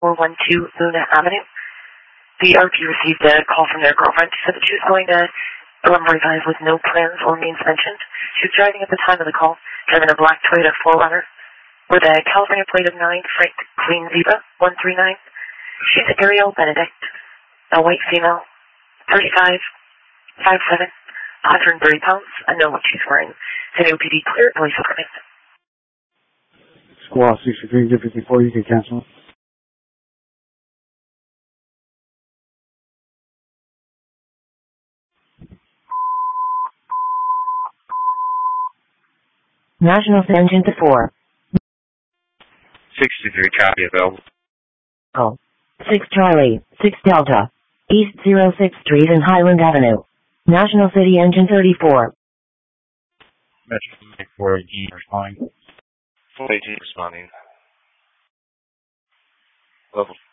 412 Luna Avenue. The RP received a call from their girlfriend. She said that she was going to Lumber Revive with no plans or means mentioned. She was driving at the time of the call, driving a black Toyota 4Runner with a California plate of 9 Frank Queen Zebra 139. She's Ariel Benedict, a white female, 35, 5'7", 130 pounds. I know what she's wearing. San Diego PD clear, police department. Squaw 63-54, you can cancel. National Engine to 4. 63 copy available. Oh. 6 Charlie, 6 Delta. East 06th Street and Highland Avenue. National City Engine 34. Metro 418 responding. 418 responding. Level